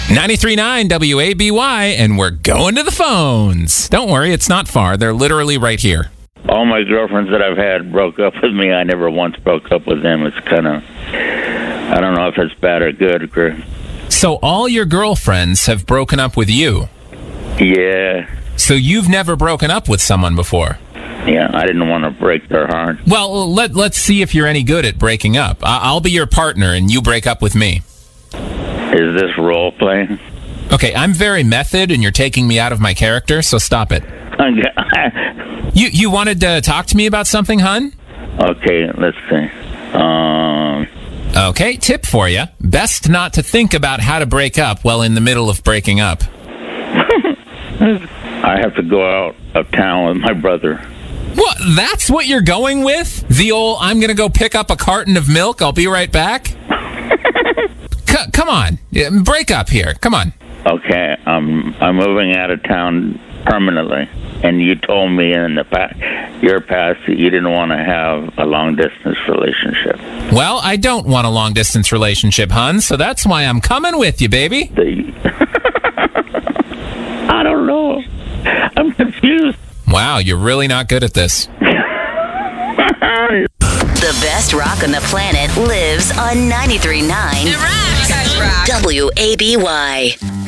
93.9 WABY, and we're going to the phones. Don't worry, it's not far. They're literally right here. All my girlfriends that I've had broke up with me. I never once broke up with them. It's kind of, I don't know if it's bad or good. So all your girlfriends have broken up with you? Yeah. So you've never broken up with someone before? Yeah, I didn't want to break their heart. Well, let's see if you're any good at breaking up. I'll be your partner, and you break up with me. Is this role playing? Okay, I'm very method, and you're taking me out of my character, so stop it. You wanted to talk to me about something, hun? Okay, let's see. Okay, tip for you. Best not to think about how to break up while in the middle of breaking up. I have to go out of town with my brother. What? That's what you're going with? The old, I'm going to go pick up a carton of milk, I'll be right back? Come on. Break up here. Come on. Okay, I'm moving out of town permanently. And you told me in your past that you didn't want to have a long-distance relationship. Well, I don't want a long-distance relationship, hun, so that's why I'm coming with you, baby. I don't know. I'm confused. Wow, you're really not good at this. The best rock on the planet lives on 93.9 WABY.